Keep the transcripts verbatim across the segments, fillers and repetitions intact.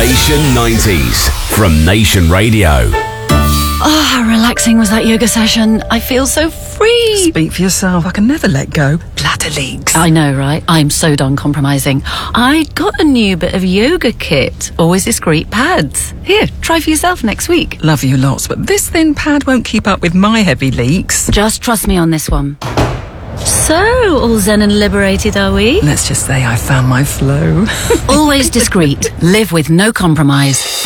Nation nineties from Nation Radio. Oh, how relaxing was that yoga session? I feel so free. Speak for yourself. I can never let go. Bladder leaks. I know, right? I'm so done compromising. I got a new bit of yoga kit. Always discreet pads. Here, try for yourself next week. Love you lots, but this thin pad won't keep up with my heavy leaks. Just trust me on this one. So, all zen and liberated, are we? Let's just say I found my flow. Always discreet. Live with no compromise.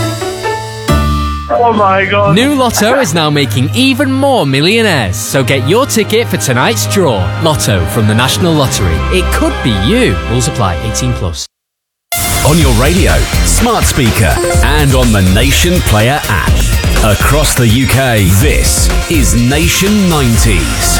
Oh my God. New Lotto is now making even more millionaires, so get your ticket for tonight's draw. Lotto from the National Lottery. It could be you. Rules apply. eighteen plus. On your radio, smart speaker, and on the Nation Player app. Across the U K, this is Nation nineties.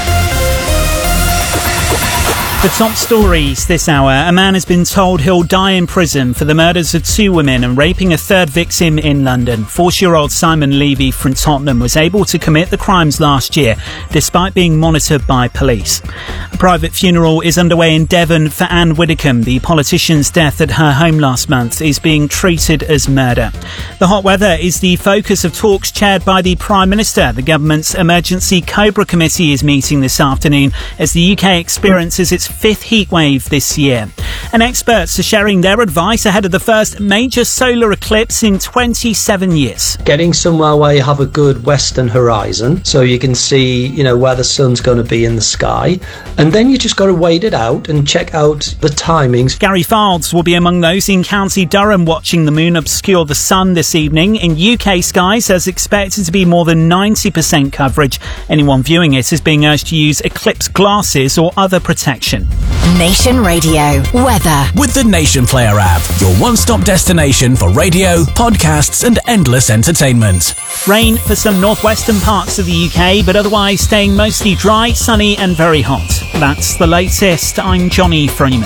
The top stories this hour. A man has been told he'll die in prison for the murders of two women and raping a third victim in London. forty-year-old Simon Levy from Tottenham was able to commit the crimes last year, despite being monitored by police. A private funeral is underway in Devon for Anne Widdecombe. The politician's death at her home last month is being treated as murder. The hot weather is the focus of talks chaired by the Prime Minister. The government's Emergency Cobra Committee is meeting this afternoon as the U K experiences its fifth heat wave this year. And experts are sharing their advice ahead of the first major solar eclipse in twenty-seven years. Getting somewhere where you have a good western horizon so you can see, you know, where the sun's going to be in the sky. And then you just got to wait it out and check out the timings. Gary Fards will be among those in County Durham watching the moon obscure the sun this evening. In U K skies, there's expected to be more than ninety percent coverage. Anyone viewing it is being urged to use eclipse glasses or other protection. Nation Radio weather with the Nation Player app, your one-stop destination for radio, podcasts and endless entertainment. Rain for some northwestern parts of the U K, but otherwise staying mostly dry, sunny and very hot. That's the latest. I'm Johnny Freeman.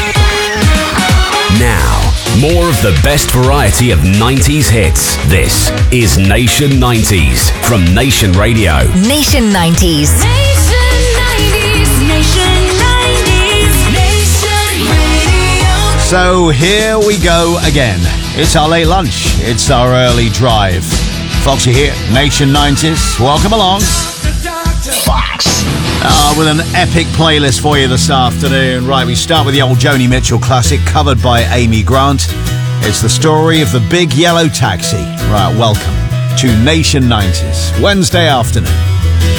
Now, more of the best variety of nineties hits. This is Nation nineties from Nation Radio. Nation nineties. Nation nineties. Nation nineties. Nation Radio. So here we go again. It's our late lunch. It's our early drive. Foxy here, Nation nineties. Welcome along. Fox. Uh, with an epic playlist for you this afternoon. Right, we start with the old Joni Mitchell classic covered by Amy Grant. It's the story of the big yellow taxi. Right, welcome to Nation nineties, Wednesday afternoon.